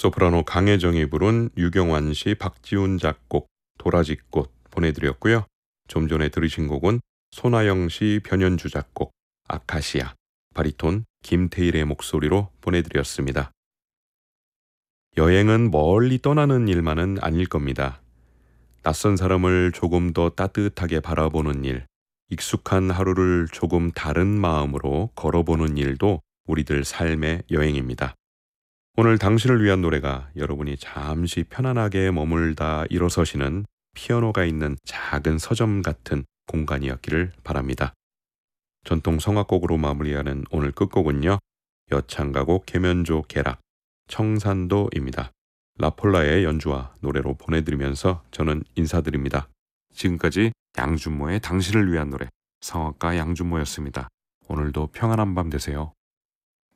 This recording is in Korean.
소프라노 강혜정이 부른 유경환 씨, 박지훈 작곡 도라지꽃 보내드렸고요. 좀 전에 들으신 곡은 손아영 씨, 변현주 작곡 아카시아, 바리톤 김태일의 목소리로 보내드렸습니다. 여행은 멀리 떠나는 일만은 아닐 겁니다. 낯선 사람을 조금 더 따뜻하게 바라보는 일, 익숙한 하루를 조금 다른 마음으로 걸어보는 일도 우리들 삶의 여행입니다. 오늘 당신을 위한 노래가 여러분이 잠시 편안하게 머물다 일어서시는 피아노가 있는 작은 서점 같은 공간이었기를 바랍니다. 전통 성악곡으로 마무리하는 오늘 끝곡은요, 여창가곡 계면조 개락 청산도입니다. 라폴라의 연주와 노래로 보내드리면서 저는 인사드립니다. 지금까지 양준모의 당신을 위한 노래, 성악가 양준모였습니다. 오늘도 평안한 밤 되세요.